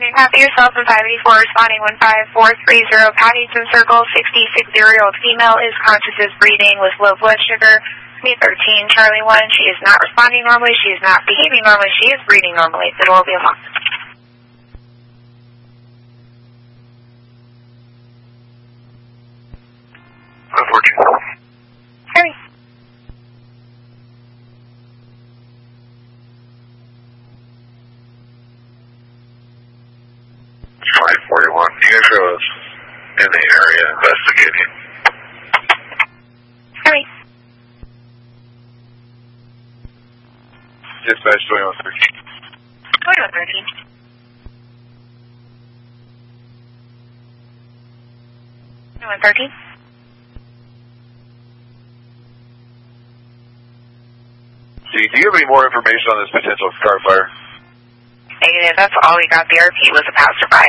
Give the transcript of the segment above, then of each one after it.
Copy yourself in 584, responding 15430, Paddington Circle, 66-year-old female is conscious, is breathing with low blood sugar. Me 13, Charlie 1, she is not responding normally, she is not behaving normally, she is breathing normally. The door will be unlocked. Hurry. Flight 41, Diego is in the area investigating. Hurry. Dispatch 2113. 2113. 2113. Do you have any more information on this potential car fire? Negative, that's all we got. The RP was a passerby.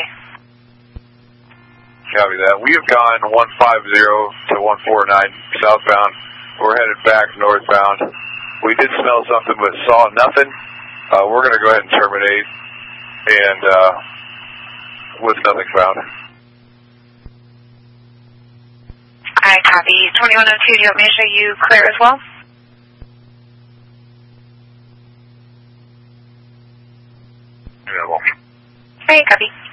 Copy that. We have gone 150 to 149 southbound. We're headed back northbound. We did smell something but saw nothing. We're going to go ahead and terminate and with nothing found. I copy. 2102, do you want me to show you clear as well? Yeah, well. Hey, copy.